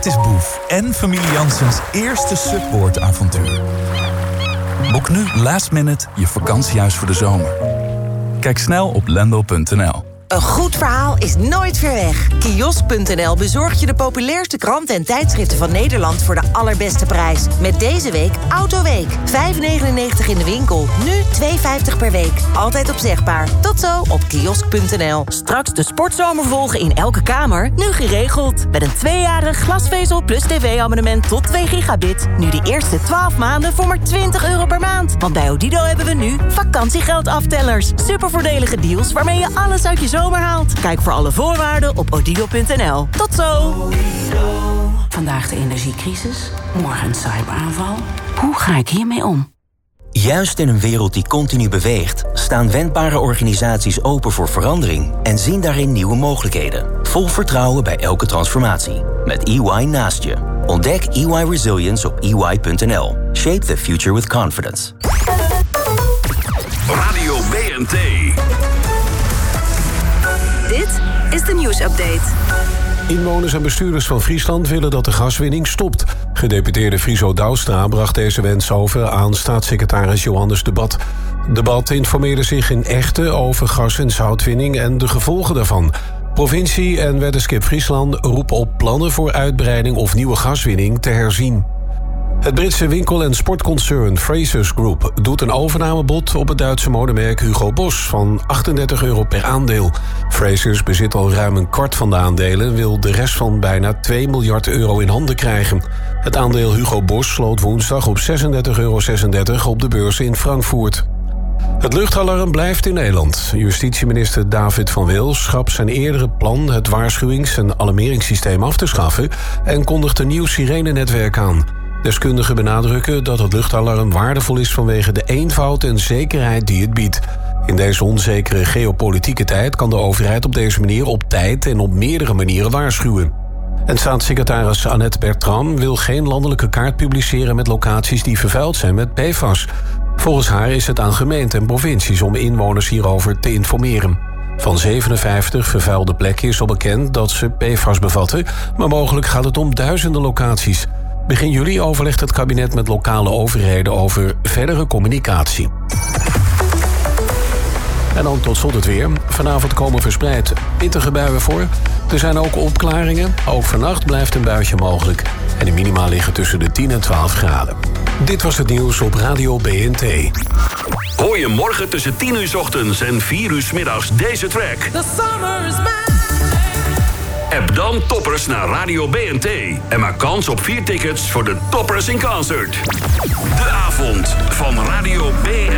Het is Boef en familie Janssens eerste Subboard-avontuur. Boek nu last minute je vakantiehuis voor de zomer. Kijk snel op lendo.nl. Een goed verhaal is nooit ver weg. Kiosk.nl bezorgt je de populairste kranten en tijdschriften van Nederland voor de allerbeste prijs. Met deze week Autoweek. €5,99 in de winkel. Nu €2,50 per week. Altijd opzegbaar. Tot zo op kiosk.nl. Straks de sportzomer volgen in elke kamer. Nu geregeld. Met een 2-jarig glasvezel plus tv-abonnement tot 2 gigabit. Nu de eerste 12 maanden voor maar €20 per maand. Want bij Odido hebben we nu vakantiegeldaftelers. Supervoordelige deals waarmee je alles uit je zomer haalt. Kijk voor alle voorwaarden op odido.nl. Tot zo! Vandaag de energiecrisis, morgen een cyberaanval. Hoe ga ik hiermee om? Juist in een wereld die continu beweegt, staan wendbare organisaties open voor verandering en zien daarin nieuwe mogelijkheden. Vol vertrouwen bij elke transformatie. Met EY naast je. Ontdek EY Resilience op EY.nl. Shape the future with confidence. Radio BNT. Dit is de nieuwsupdate. Inwoners en bestuurders van Friesland willen dat de gaswinning stopt. Gedeputeerde Friso Douwstra bracht deze wens over aan staatssecretaris Johannes de Bat. De Bat informeerde zich in Egten over gas- en zoutwinning en de gevolgen daarvan. Provincie en Weddenskip Friesland roepen op plannen voor uitbreiding of nieuwe gaswinning te herzien. Het Britse winkel- en sportconcern Frasers Group doet een overnamebod op het Duitse modemerk Hugo Boss van €38 per aandeel. Frasers bezit al ruim een kwart van de aandelen en wil de rest van bijna €2 miljard in handen krijgen. Het aandeel Hugo Boss sloot woensdag op €36,36 op de beurs in Frankfurt. Het luchtalarm blijft in Nederland. Justitieminister David van Wil schrapt zijn eerdere plan het waarschuwings- en alarmeringssysteem af te schaffen en kondigt een nieuw sirenenetwerk aan. Deskundigen benadrukken dat het luchtalarm waardevol is vanwege de eenvoud en zekerheid die het biedt. In deze onzekere geopolitieke tijd kan de overheid op deze manier op tijd en op meerdere manieren waarschuwen. En staatssecretaris Annette Bertram wil geen landelijke kaart publiceren met locaties die vervuild zijn met PFAS. Volgens haar is het aan gemeenten en provincies om inwoners hierover te informeren. Van 57 vervuilde plekken is al bekend dat ze PFAS bevatten, maar mogelijk gaat het om duizenden locaties. Begin juli overlegt het kabinet met lokale overheden over verdere communicatie. En dan tot slot het weer. Vanavond komen verspreid pittige buien voor. Er zijn ook opklaringen. Ook vannacht blijft een buitje mogelijk. En de minima liggen tussen de 10 en 12 graden. Dit was het nieuws op Radio BNT. Hoor je morgen tussen 10 uur 's ochtends en 4 uur 's middags deze track. The summer is mine. App dan Toppers naar Radio BNT. En maak kans op 4 tickets voor de Toppers in Concert. De avond van Radio BNT.